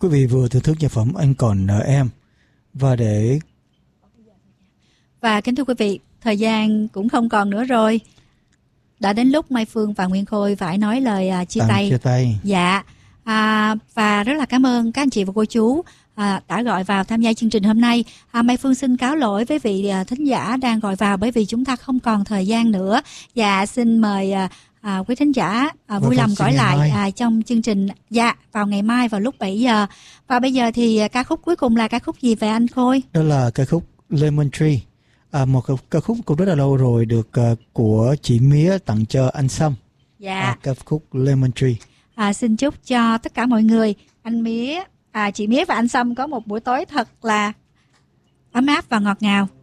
Quý vị vừa thưởng thức nhạc phẩm Anh Còn Nợ Em. Và kính thưa quý vị, thời gian cũng không còn nữa rồi. Đã đến lúc Mai Phương và Nguyên Khôi phải nói lời chia tay. Dạ. Và rất là cảm ơn các anh chị và cô chú đã gọi vào tham gia chương trình hôm nay. Mai Phương xin cáo lỗi với vị thính giả đang gọi vào bởi vì chúng ta không còn thời gian nữa. Và xin mời quý thính giả vui lòng gọi lại trong chương trình vào ngày mai vào lúc 7 giờ. Và bây giờ thì ca khúc cuối cùng là ca khúc gì vậy anh Khôi? Đó là ca khúc Lemon Tree. Một ca khúc cũng rất là lâu rồi được của chị Mía tặng cho anh Sâm. Dạ. Ca khúc Lemon Tree. Xin chúc cho tất cả mọi người, anh Mía, chị Mía và anh Sâm có một buổi tối thật là ấm áp và ngọt ngào.